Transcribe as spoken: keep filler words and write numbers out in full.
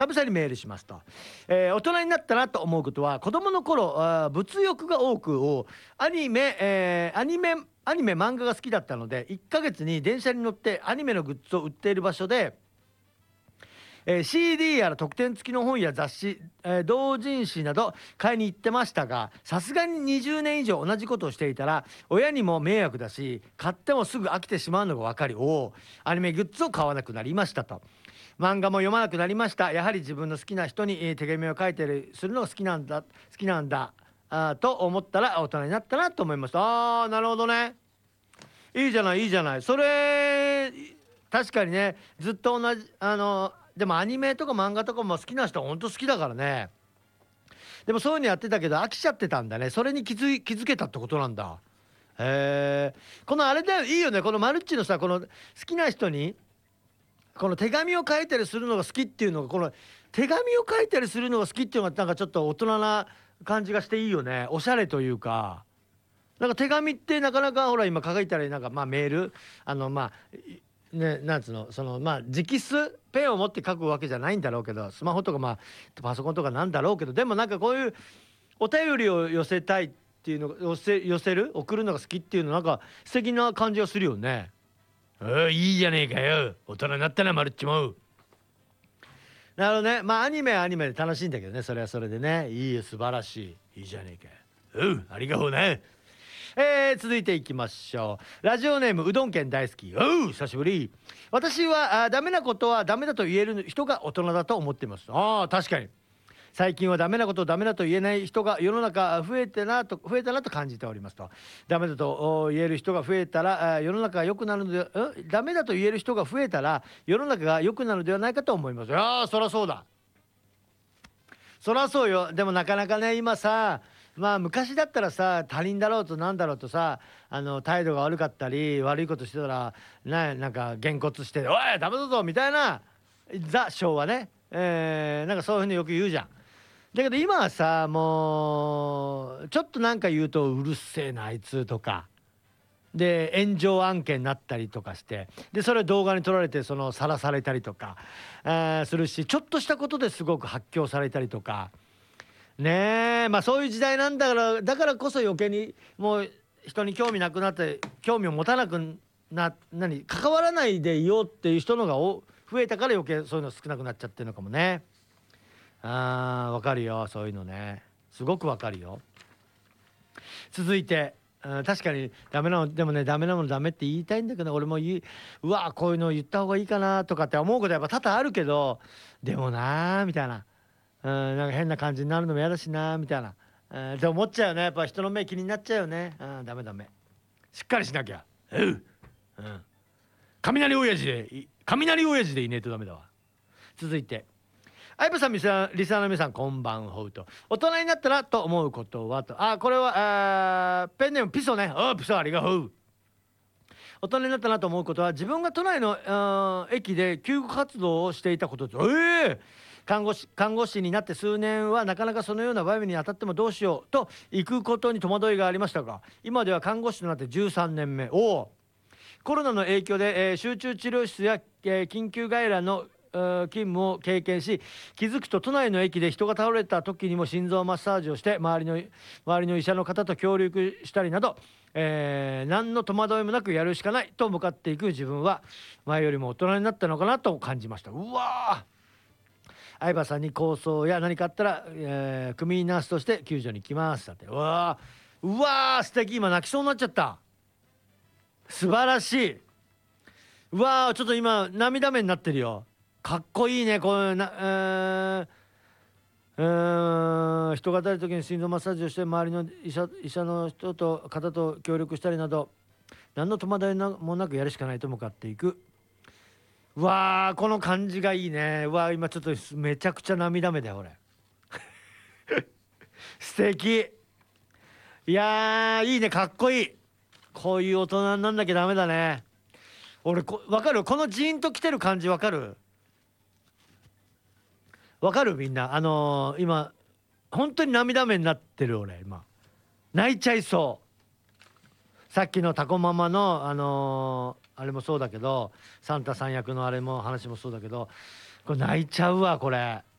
サブさんにメールしますと、えー大人になったなと思うことは、子供の頃あー物欲が多くをアニメ、えーアニメアニメ漫画が好きだったので、いっかげつに電車に乗ってアニメのグッズを売っている場所で、えー シーディー やら特典付きの本や雑誌、えー同人誌など買いに行ってましたが、さすがににじゅうねん以上同じことをしていたら親にも迷惑だし、買ってもすぐ飽きてしまうのが分かり、おお、アニメグッズを買わなくなりましたと。漫画も読まなくなりました。やはり自分の好きな人にえー手紙を書いたりするのが好きなんだ好きなんだあーと思ったら大人になったなと思いました。あー、なるほどね。いいじゃないいいじゃない、それ確かにね。ずっと同じあのでもアニメとか漫画とかも好きな人はほんと好きだからね。でもそういうのやってたけど飽きちゃってたんだね。それに気づい気づけたってことなんだ。へえ。このあれだよ、いいよね、このマルッチのさ、この好きな人にこの手紙を書いたりするのが好きっていうのが、この手紙を書いたりするのが好きっていうのがなんかちょっと大人な感じがしていいよね。おしゃれというか。なんか手紙ってなかなかほら今書いたりなんかまあメールあのまあいね、なんつうの、そのまあ直筆ペンを持って書くわけじゃないんだろうけど、スマホとかまあパソコンとかなんだろうけど、でもなんかこういうお便りを寄せたいっていうのが寄せ寄せる送るのが好きっていうのなんか素敵な感じがするよね。ああ、いいじゃねえかよ、大人になったなマルッチも。なるほどね。まあアニメはアニメで楽しいんだけどね、それはそれでね。いいよ、素晴らしい、いいじゃねえか。うん、ありがとうね。えー、続いていきましょう。ラジオネームうどん県大好き。おう、久しぶり。私はあダメなことはダメだと言える人が大人だと思っています。ああ、確かに最近はダメなことをダメだと言えない人が世の中増えてなと増えたなと感じておりますと。ダメだとお言える人が増えたらあ世の中が良くなるので、んダメだと言える人が増えたら世の中が良くなるのではないかと思います。ああ、そりゃそうだ。そりゃそうよ。でもなかなかね今さ、まあ昔だったらさ、他人だろうとなんだろうとさ、あの態度が悪かったり悪いことしてたらね、なんかげんこつして「おいダメだぞ」みたいな、ザ昭和ね、えー、なんかそういうふうによく言うじゃん。だけど今はさ、もうちょっとなんか言うと「うるせえなあいつ」とかで炎上案件になったりとかして、でそれ動画に撮られてその晒されたりとか、えーするし、ちょっとしたことですごく発狂されたりとかね。えまあそういう時代なんだから、だからこそ余計にもう人に興味なくなって興味を持たなくな何関わらないでいようっていう人のがお増えたから余計そういうの少なくなっちゃってるのかもね。あー、わかるよ、そういうのね。すごくわかるよ。続いて、うん、確かにダメなのでもね、ダメなものダメって言いたいんだけど、俺も言ううわこういうの言った方がいいかなとかって思うことやっぱ多々あるけど、でもなーみたいな、うん、なんか変な感じになるのも嫌だしなーみたいな、うん、って思っちゃうよね。やっぱ人の目気になっちゃうよね。うん、ダメダメ、しっかりしなきゃ。うう、うん、雷親父でい雷親父でいねえとダメだわ。続いて、あいばさん、リスナーリスナーの皆さん、こんばんほうと。大人になったらと思うことはと。あ、これは、あーペンネームピソね。あ、ピソありがとう。大人になったなと思うことは、自分が都内のあー駅で救護活動をしていたことです。ええ、看護師看護師になって数年はなかなかそのような場面に当たってもどうしようと行くことに戸惑いがありましたが、今では看護師となってじゅうさんねんめ。おお。コロナの影響で、えー集中治療室や、えー緊急外来のえー勤務を経験し、気づくと都内の駅で人が倒れた時にも心臓マッサージをして周りの周りの医者の方と協力したりなど、えー何の戸惑いもなくやるしかないと向かっていく自分は前よりも大人になったのかなと感じました。うわー、相葉さんに構想や何かあったら、えー組員ナースとして救助に行きます。だって、うわー、うわー素敵。今泣きそうになっちゃった。素晴らしい。うわー、ちょっと今涙目になってるよ。かっこいいね、こういうな、えーうーん、人が当たる時に心臓マッサージをして周りの医者医者の人と方と協力したりなど、何の戸惑いもなくやるしかないと向かっていく。うわー、この感じがいいね。うわー、今ちょっとめちゃくちゃ涙目だよこれ。素敵。いやー、いいね、かっこいい。こういう大人になんなきゃダメだね。俺こわかる、このジーンときてる感じわかる。わかるみんな。あのー今本当に涙目になってる。俺今泣いちゃいそう。さっきのタコママのあのーあれもそうだけど、サンタさん役のあれも話もそうだけど、これ泣いちゃうわこれ。